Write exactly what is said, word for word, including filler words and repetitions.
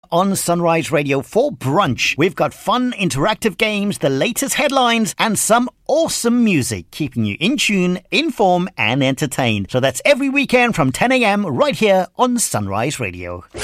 On Sunrise Radio for brunch. We've got fun, interactive games, the latest headlines, and some awesome music, keeping you in tune, informed, and entertained. So that's every weekend from ten a.m. right here on Sunrise Radio.